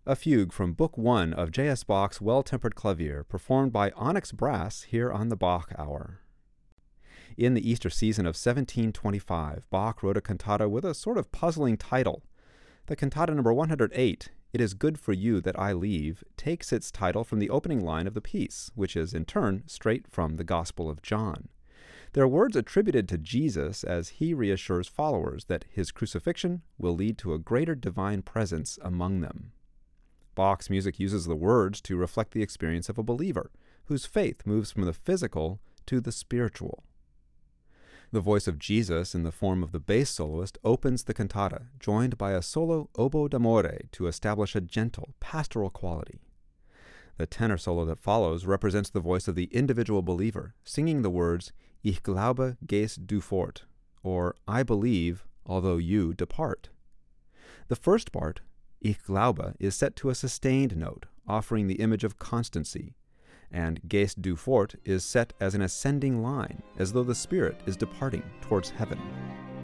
a fugue from Book 1 of J.S. Bach's Well-Tempered Clavier, performed by Onyx Brass here on the Bach Hour. In the Easter season of 1725, Bach wrote a cantata with a sort of puzzling title. The cantata number 108, It is Good for You That I Leave, takes its title from the opening line of the piece, which is in turn straight from the Gospel of John. There are words attributed to Jesus as he reassures followers that his crucifixion will lead to a greater divine presence among them. Bach's music uses the words to reflect the experience of a believer, whose faith moves from the physical to the spiritual. The voice of Jesus in the form of the bass soloist opens the cantata, joined by a solo oboe d'amore to establish a gentle, pastoral quality. The tenor solo that follows represents the voice of the individual believer, singing the words, Ich glaube, gehst du fort, or I believe, although you depart. The first part, Ich glaube, is set to a sustained note, offering the image of constancy, and Gehst du fort is set as an ascending line, as though the spirit is departing towards heaven.